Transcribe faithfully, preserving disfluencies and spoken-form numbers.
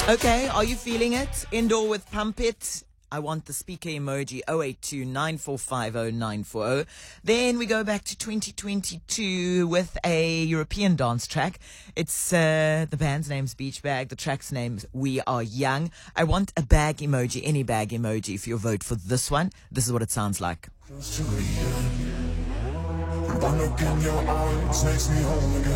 Okay, are you feeling it? Indoor with Pump It. I want the speaker emoji, oh eight two, nine four five oh nine four oh. Then we go back to twenty twenty-two with a European dance track. It's, uh, the band's name's Beach Bag. The track's name's We Are Young. I want a bag emoji, any bag emoji for your vote for this one. This is what it sounds like. Close to the end. One look in your eyes makes me whole again.